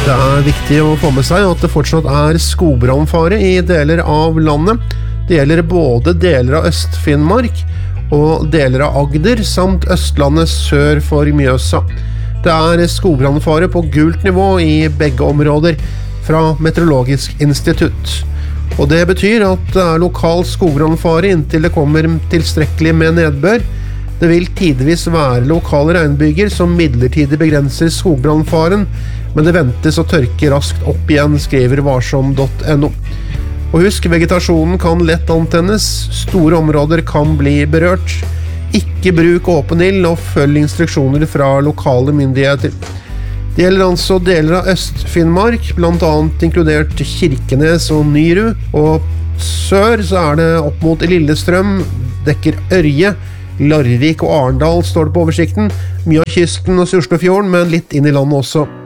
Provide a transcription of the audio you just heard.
Det viktig å få med seg at det fortsatt skogbrannfare i deler av landet. Det gjelder både deler av Øst-Finnmark og deler av Agder, samt Østlandet sør for Mjøsa. Det skogbrannfare på gult nivå i begge områder fra Meteorologisk institutt. Og det betyr at det lokal skogbrannfare inntil det kommer tilstrekkelig med nedbør. Det vil tidvis være lokale regnbyger som midlertidig begrenser skogbrannfaren, men det ventes å tørke raskt opp igjen, skriver varsom.no. Og husk, vegetasjonen kan lett antennes, store områder kan bli berørt. Ikke bruk åpen ild og følg instruksjoner fra lokale myndigheter. Det gjelder altså deler av Øst-Finnmark, blant annet inkludert Kirkenes og Nyru, og sør så det opp mot Lillestrøm, dekker Ørje, Larvik og Arendal står det på oversikten, mye av kysten og Surslefjorden, men litt inn i landet også.